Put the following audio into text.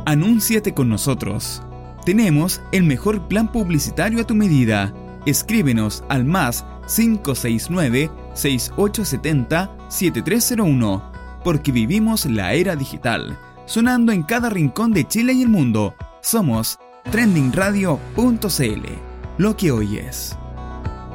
Anúnciate con nosotros. Tenemos el mejor plan publicitario a tu medida. Escríbenos al más 569-6870-7301, porque vivimos la era digital, sonando en cada rincón de Chile y el mundo. Somos trendingradio.cl, lo que oyes.